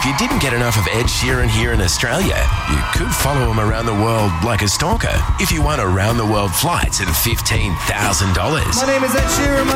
you didn't get enough of Ed Sheeran here in Australia, you could follow him around the world like a stalker if you won around-the-world flights at $15,000. My name is Ed Sheeran.